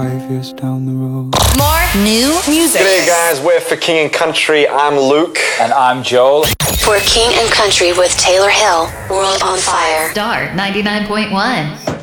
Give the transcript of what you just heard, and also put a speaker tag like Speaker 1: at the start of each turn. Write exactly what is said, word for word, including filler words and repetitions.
Speaker 1: Five years down the road.
Speaker 2: More new music.
Speaker 3: G'day guys, we're for King and Country. I'm Luke.
Speaker 4: And I'm Joel.
Speaker 5: For King and Country with Taylor Hill, World on Fire.
Speaker 2: Star ninety-nine point one.